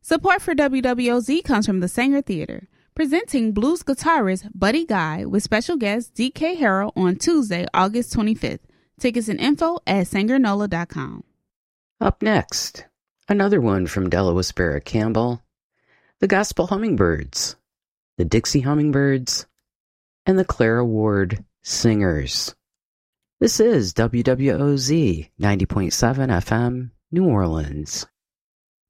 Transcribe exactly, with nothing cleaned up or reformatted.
Support for W W O Z comes from the Sanger Theater, presenting blues guitarist Buddy Guy with special guest D K Harrell on Tuesday, August twenty-fifth. Tickets and info at sanger nola dot com. Up next, another one from Della Wispera Campbell, the Gospel Hummingbirds, the Dixie Hummingbirds, and the Clara Ward Singers. This is W W O Z ninety point seven F M, New Orleans.